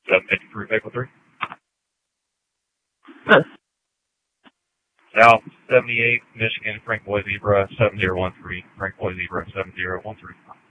753 Vehicle 3. Huh. South 78, Michigan, Frank Boy Zebra 7013. Frank Boy Zebra 7013.